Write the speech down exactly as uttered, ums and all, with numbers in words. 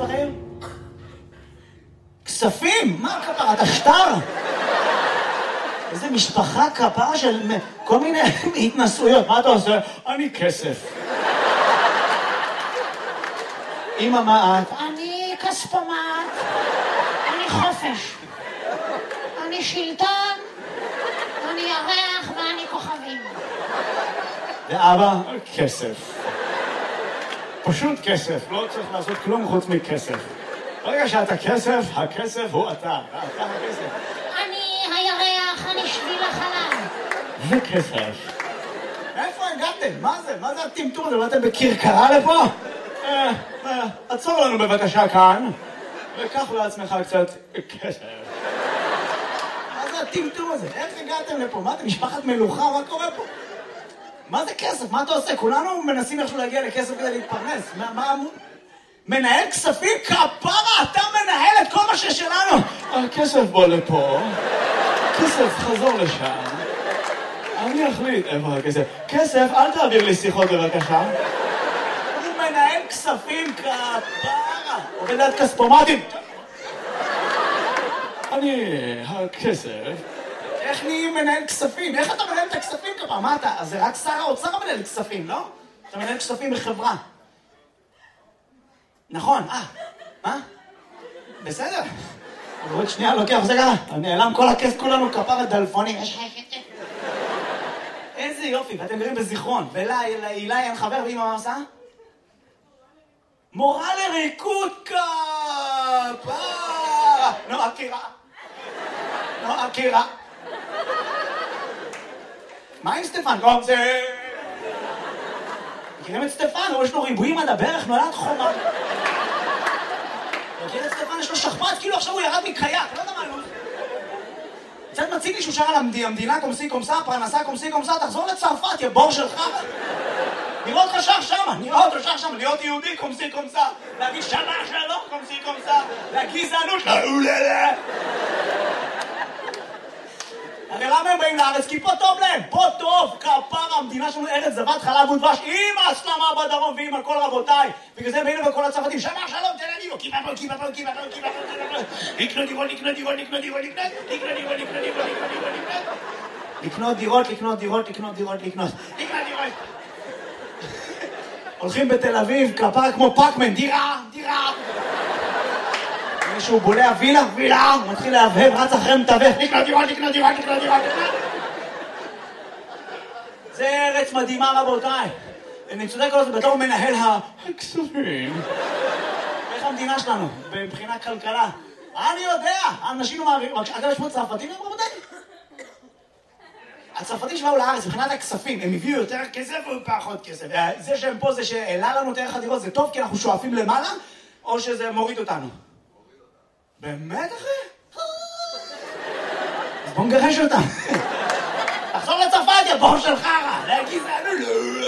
אחר? כספים? מה כפרה? אתה שטר? איזה משפחה כפרה של כל מיני התנסויות. מה אתה עושה? אני כסף. אמא, מה את? אני כספומט, אני חופש, אני שלטון, אני ירח ואני כוכבים. ואבא? כסף. פשוט כסף, לא צריך לעשות כלום חוץ מכסף. ברגע שאתה כסף, הכסף הוא אתה, אתה הכסף. אני הירח, אני שביל החלל. וכסף. איפה הגעתם? מה זה? מה זה הטמטום הזה? באתם בכרכרה לפה? אה, אה, עצור לנו בבקשה כאן, וקח לעצמך קצת כסף. מה זה הטמטום הזה? איך הגעתם לפה? מה, אתם משפחת מלוכה? מה קורה פה? מה זה כסף? מה אתה עושה? כולנו מנסים איכשהו להגיע לכסף כדי להתפרנס. מה, מה... מנהל כספים? כפרה, אתה מנהל את כל מה ששלנו. הכסף בוא לפה. כסף, חזור לשם. אני אחליט איפה הכסף. כסף, אל תעביר לי שיחות בבקשה. הוא מנהל כספים, כפרה. עובד עד כספומטים. אני... הכסף... איך נהיים מנהל כספים? איך אתה מנהל את הכספים כפרה? מה אתה? אז זה רק שר האוצר מנהל כספים, לא? אתה מנהל כספים בחברה. נכון, אה, מה? בסדר. עוד שנייה לוקח, זה ככה, נעלם כל הכסף, כולנו כפרה דלפונים. איזה יופי, ואתם גרים בזיכרון. ולאילי אין חבר, ואמא מה עושה? מורה לריקוד כפרה. נו, אקירה. נו, אקירה. מה עם סטפן? לא, זה... מכירים את סטפן? יש לו ריבועים עד הברך, נולד חומה. מכיר את סטפן? יש לו שכפ"ץ, כאילו עכשיו הוא ירד מקייק, לא יודע מה לא. קצת מציג לי שהוא שר על המדינה קומסי קומסה, פרנסה קומסי קומסה, תחזור לצרפת, יא בור שלך. נראה אותך שר שמה, נראה אותך שר שמה, להיות יהודי קומסי קומסה, להגיד שמה שלום קומסי קומסה, לגזענות, לאוללה. הרי למה הם באים לארץ? כי פה טוב להם, פה טוב, כפרה, המדינה שלנו ארץ זבת חלב ודבש, עם ההסלמה בדרום ועם הכל רבותיי. בגלל זה באים לכל הצרפתים, שמה שלום, תל אביב, כי בפה, כי בפה, כי בפה, כי בפה, לקנות דירות, לקנות דירות, לקנות דירות, לקנות, לקנות דירות, לקנות דירות, לקנות דירות, לקנות דירות, לקנות דירות, לקנות, לקנות דירות. הולכים בתל אביב, כפרה כמו פאקמן, דירה, דירה. שהוא בולע וילה, וילה, הוא מתחיל להבהב, רץ אחרי מתווך, לקנות דירות, לקנות דירות, לקנות דירות, לקנות. זה ארץ מדהימה רבותיי. אני צודק כל זה, בתור מנהל הכספים. איך המדינה שלנו, מבחינה כלכלה? אני יודע, אנשים מעבירים, אגב יש פה צרפתים, רבותיי? הצרפתים שבאו לארץ, מבחינת הכספים, הם הביאו יותר כסף או פחות כסף? זה שהם פה, זה שהעלה לנו את ערך הדירות, זה טוב כי אנחנו שואפים למעלה, או שזה מוריד אותנו? באמת אחי? אז בוא נגרש אותם. תחזור לצרפת, יא בור של חרא. להגיד זה, לא, לא.